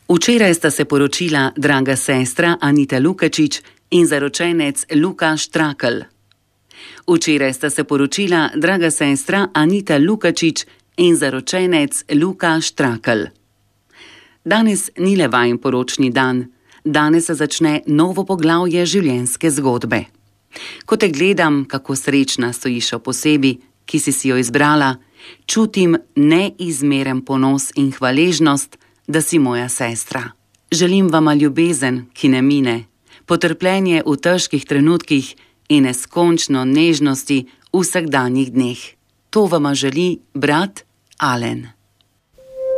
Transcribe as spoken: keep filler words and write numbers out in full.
Včeraj sta se poročila draga sestra Anita Lukačič in zaročenec Luka Štrakl. Včeraj sta se poročila draga sestra Anita Lukačič in zaročenec Luka Štrakl. Danes ni le vajin poročni dan, danes se začne novo poglavje življenjske zgodbe. Ko te gledam, kako srečna stojiš ob osebi, ki si si jo izbrala, čutim neizmeren ponos in hvaležnost, da si moja sestra. Želim vama ljubezen, ki ne mine, potrpljenje v težkih trenutkih in neskončno nežnosti v vsakdanjih dneh. To vama želi brat Alen.